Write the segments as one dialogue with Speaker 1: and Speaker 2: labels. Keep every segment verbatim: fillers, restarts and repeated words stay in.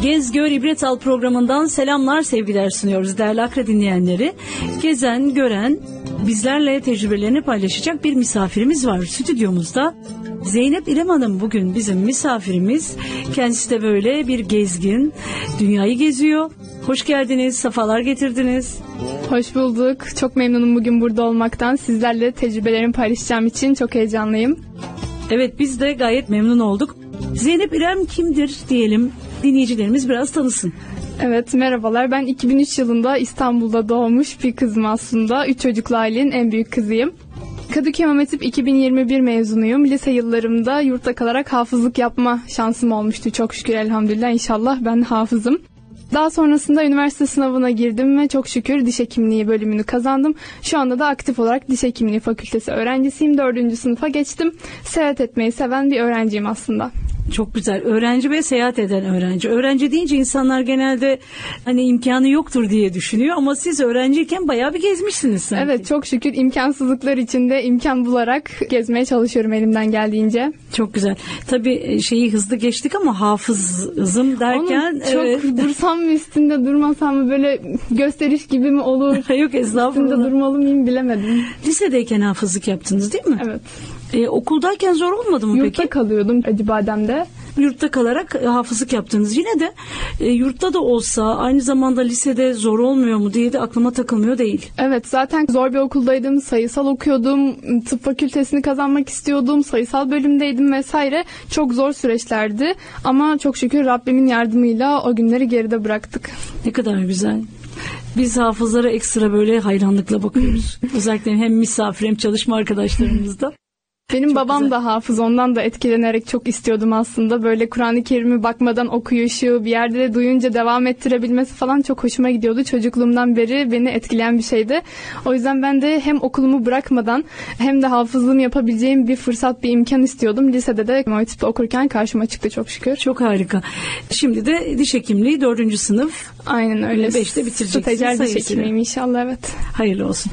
Speaker 1: Gez Gör İbret Al programından selamlar, sevgiler sunuyoruz değerli Akra dinleyenleri. Gezen, gören, bizlerle tecrübelerini paylaşacak bir misafirimiz var stüdyomuzda. Zeynep İrem Hanım bugün bizim misafirimiz. Kendisi de böyle bir gezgin, dünyayı geziyor. Hoş geldiniz, sefalar getirdiniz.
Speaker 2: Hoş bulduk. Çok memnunum bugün burada olmaktan. Sizlerle tecrübelerimi paylaşacağım için çok heyecanlıyım.
Speaker 1: Evet, biz de gayet memnun olduk. Zeynep İrem kimdir diyelim, dinleyicilerimiz biraz tanısın.
Speaker 2: Evet, merhabalar. Ben iki bin üç yılında İstanbul'da doğmuş bir kızım aslında. Üç çocuklu ailenin en büyük kızıyım. Kadıköy İmam Hatip iki bin yirmi bir mezunuyum. Lise yıllarımda yurtta kalarak hafızlık yapma şansım olmuştu. Çok şükür, elhamdülillah, inşallah ben hafızım. Daha sonrasında üniversite sınavına girdim ve çok şükür diş hekimliği bölümünü kazandım. Şu anda da aktif olarak diş hekimliği fakültesi öğrencisiyim. Dördüncü sınıfa geçtim. Seyahat etmeyi seven bir öğrenciyim aslında.
Speaker 1: Çok güzel. Öğrenci ve seyahat eden öğrenci. Öğrenci deyince insanlar genelde hani imkanı yoktur diye düşünüyor ama siz öğrenciyken bayağı bir gezmişsiniz sanki.
Speaker 2: Evet, çok şükür imkansızlıklar içinde imkan bularak gezmeye çalışıyorum elimden geldiğince.
Speaker 1: Çok güzel. Tabii şeyi hızlı geçtik ama hafızım derken...
Speaker 2: Onu çok
Speaker 1: evet.
Speaker 2: Dursam mı üstünde, durmasam mı, böyle gösteriş gibi mi olur?
Speaker 1: Yok, estağfurullah.
Speaker 2: Üstünde durmalı mıyım bilemedim.
Speaker 1: Lisedeyken hafızlık yaptınız değil mi?
Speaker 2: Evet.
Speaker 1: Ee, okuldayken zor olmadı mı
Speaker 2: Yurtta
Speaker 1: peki?
Speaker 2: Yurtta kalıyordum Acıbadem'de.
Speaker 1: Yurtta kalarak e, hafızlık yaptınız. Yine de e, yurtta da olsa aynı zamanda lisede zor olmuyor mu diye de aklıma takılmıyor değil.
Speaker 2: Evet, zaten zor bir okuldaydım. Sayısal okuyordum. Tıp fakültesini kazanmak istiyordum. Sayısal bölümdeydim vesaire. Çok zor süreçlerdi. Ama çok şükür Rabbimin yardımıyla o günleri geride bıraktık.
Speaker 1: Ne kadar güzel. Biz hafızlara ekstra böyle hayranlıkla bakıyoruz. Özellikle hem misafir hem çalışma arkadaşlarımızda.
Speaker 2: Benim
Speaker 1: çok
Speaker 2: babam
Speaker 1: güzel.
Speaker 2: da hafız, ondan da etkilenerek çok istiyordum aslında. Böyle Kur'an-ı Kerim'i bakmadan okuyuşu, bir yerde de duyunca devam ettirebilmesi falan çok hoşuma gidiyordu. Çocukluğumdan beri beni etkileyen bir şeydi. O yüzden ben de hem okulumu bırakmadan hem de hafızlığımı yapabileceğim bir fırsat, bir imkan istiyordum. Lisede de İmam Hatip'te okurken karşıma çıktı çok şükür.
Speaker 1: Çok harika. Şimdi de diş hekimliği dördüncü sınıf.
Speaker 2: Aynen öyle.
Speaker 1: Beşte bitireceksin.
Speaker 2: Stajyer diş hekimiyim inşallah, evet.
Speaker 1: Hayırlı olsun.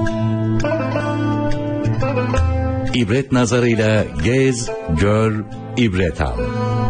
Speaker 3: İbret nazarıyla gez, gör, ibret al.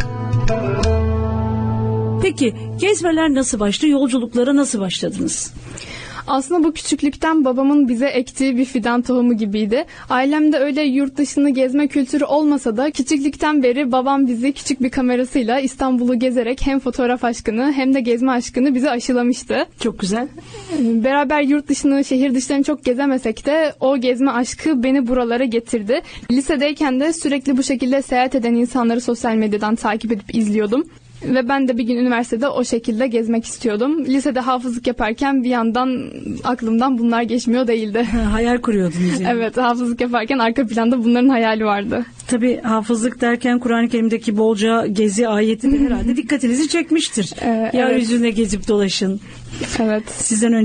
Speaker 1: Peki gezmeler nasıl başladı? Yolculuklara nasıl başladınız?
Speaker 2: Aslında bu küçüklükten babamın bize ektiği bir fidan tohumu gibiydi. Ailemde öyle yurt dışını gezme kültürü olmasa da küçüklükten beri babam bizi küçük bir kamerasıyla İstanbul'u gezerek hem fotoğraf aşkını hem de gezme aşkını bize aşılamıştı.
Speaker 1: Çok güzel.
Speaker 2: Beraber yurt dışını, şehir dışlarını çok gezemesek de o gezme aşkı beni buralara getirdi. Lisedeyken de sürekli bu şekilde seyahat eden insanları sosyal medyadan takip edip izliyordum. Ve ben de bir gün üniversitede o şekilde gezmek istiyordum. Lisede hafızlık yaparken bir yandan aklımdan bunlar geçmiyor değildi.
Speaker 1: Hayal kuruyordunuz yani.
Speaker 2: Evet, hafızlık yaparken arka planda bunların hayali vardı.
Speaker 1: Tabii hafızlık derken Kur'an-ı Kerim'deki bolca gezi ayeti de herhalde dikkatinizi çekmiştir.
Speaker 2: Ee,
Speaker 1: Yeryüzüne
Speaker 2: evet.
Speaker 1: gezip dolaşın.
Speaker 2: Evet.
Speaker 1: Sizden önce